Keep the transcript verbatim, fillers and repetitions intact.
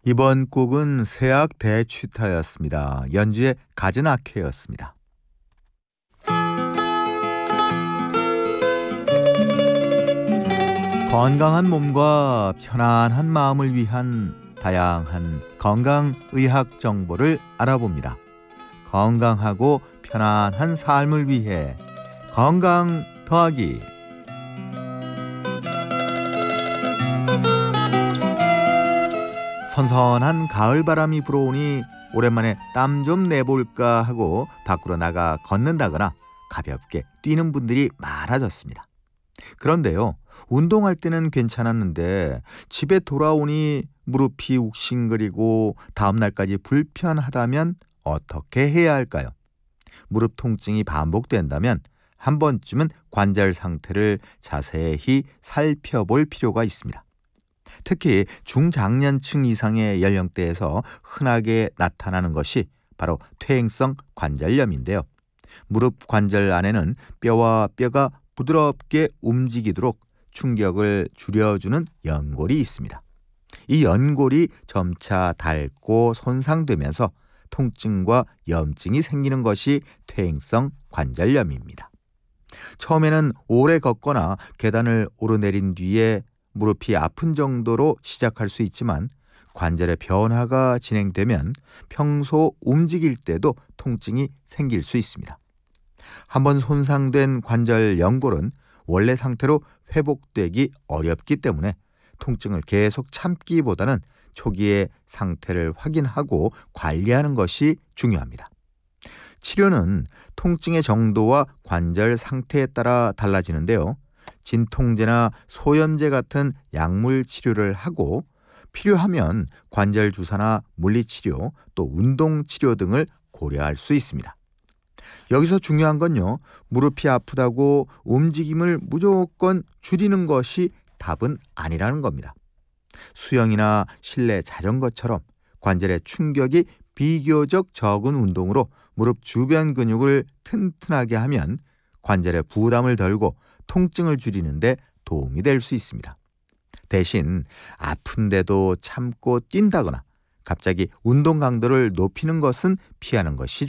이번 곡은 세악 대취타였습니다. 연주의 가즈나케였습니다. 건강한 몸과 편안한 마음을 위한 다양한 건강의학 정보를 알아봅니다. 건강하고 편안한 삶을 위해 건강 더하기. 선선한 가을바람이 불어오니 오랜만에 땀 좀 내볼까 하고 밖으로 나가 걷는다거나 가볍게 뛰는 분들이 많아졌습니다. 그런데요, 운동할 때는 괜찮았는데 집에 돌아오니 무릎이 욱신거리고 다음 날까지 불편하다면 어떻게 해야 할까요? 무릎 통증이 반복된다면 한 번쯤은 관절 상태를 자세히 살펴볼 필요가 있습니다. 특히 중장년층 이상의 연령대에서 흔하게 나타나는 것이 바로 퇴행성 관절염인데요. 무릎 관절 안에는 뼈와 뼈가 부드럽게 움직이도록 충격을 줄여주는 연골이 있습니다. 이 연골이 점차 닳고 손상되면서 통증과 염증이 생기는 것이 퇴행성 관절염입니다. 처음에는 오래 걷거나 계단을 오르내린 뒤에 무릎이 아픈 정도로 시작할 수 있지만 관절의 변화가 진행되면 평소 움직일 때도 통증이 생길 수 있습니다. 한번 손상된 관절 연골은 원래 상태로 회복되기 어렵기 때문에 통증을 계속 참기보다는 초기에 상태를 확인하고 관리하는 것이 중요합니다. 치료는 통증의 정도와 관절 상태에 따라 달라지는데요. 진통제나 소염제 같은 약물 치료를 하고 필요하면 관절 주사나 물리치료, 또 운동치료 등을 고려할 수 있습니다. 여기서 중요한 건요, 무릎이 아프다고 움직임을 무조건 줄이는 것이 답은 아니라는 겁니다. 수영이나 실내 자전거처럼 관절의 충격이 비교적 적은 운동으로 무릎 주변 근육을 튼튼하게 하면 관절의 부담을 덜고 통증을 줄이는 데 도움이 될 수 있습니다. 대신 아픈데도 참고 뛴다거나 갑자기 운동 강도를 높이는 것은 피하는 것이